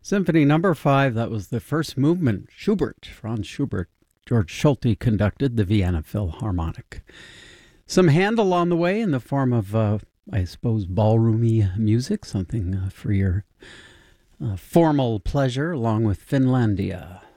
Symphony Number 5, that was the first movement. Schubert, Franz Schubert. George Schulte conducted the Vienna Philharmonic. Some Handel on the way in the form of, I suppose, ballroomy music, something for your formal pleasure, along with Finlandia.